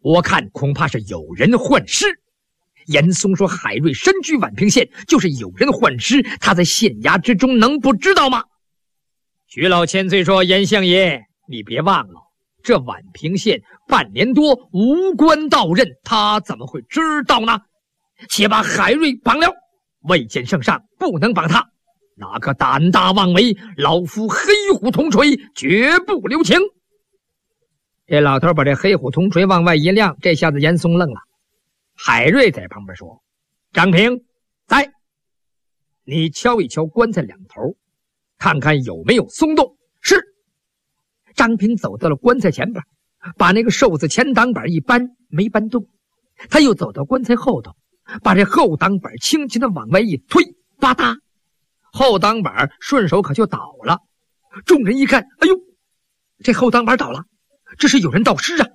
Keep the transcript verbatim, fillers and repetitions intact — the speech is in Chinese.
我看恐怕是有人换尸。严嵩说海瑞身居宛平县，就是有人换尸，他在县衙之中能不知道吗？徐老千岁说，严相爷，你别忘了，这宛平县半年多无官到任，他怎么会知道呢？且把海瑞绑了，未见圣上，不能绑他。哪个胆大妄为，老夫黑虎铜锤绝不留情。这老头把这黑虎铜锤往外一亮，这下子严嵩愣了。海瑞在旁边说，张平，在，你敲一敲棺材两头，看看有没有松动。是。张平走到了棺材前边，把那个寿字前挡板一搬，没搬动。他又走到棺材后头，把这后挡板轻轻的往外一推，吧嗒，后挡板顺手可就倒了。众人一看，哎呦，这后挡板倒了，这是有人盗尸啊！